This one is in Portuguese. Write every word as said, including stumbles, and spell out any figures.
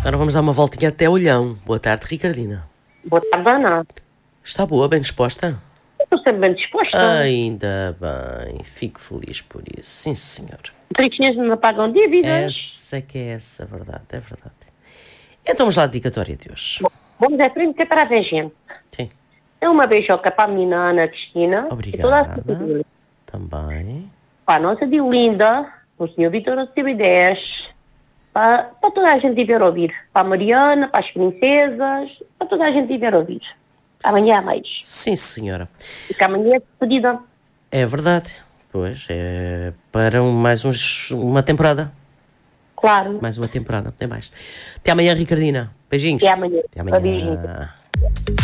Agora vamos dar uma voltinha até Olhão. Boa tarde, Ricardina. Boa tarde, Ana. Está boa, bem disposta? Estou sempre bem disposta. Ainda bem, fico feliz por isso. Sim, senhor. Trichinhas não pagam dívidas. Essa é que é essa, verdade, é verdade. Então vamos lá à dedicatória de hoje. Bom, vamos à frente que é para a ver gente. Sim. É uma beijoca para a menina Ana Cristina. E toda a Obrigada. família. Também. Para a nossa Diolinda, o senhor Vitor do C B dez, para, para toda a gente vir ouvir. Para a Mariana, para as princesas, para toda a gente vir ouvir. Amanhã há mais. Sim, senhora. E que amanhã é despedida. É verdade. Pois, é para um- mais uns, uma temporada. Claro. Mais uma temporada, até mais. Até amanhã, Ricardina. Beijinhos. Até amanhã. Até amanhã. Beijinho.